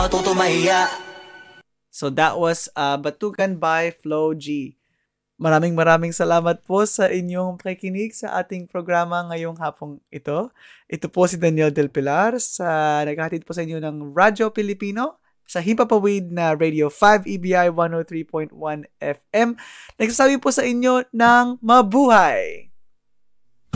So that was Batukan by Flo G. Maraming salamat po sa inyong pakikinig sa ating programa ngayong hapong ito. Ito po si Daniel Del Pilar sa naghahatid po sa inyo ng Radyo Pilipino sa Himpapawid na Radio 5 EBI 103.1 FM. Nagsasabi po sa inyo ng mabuhay!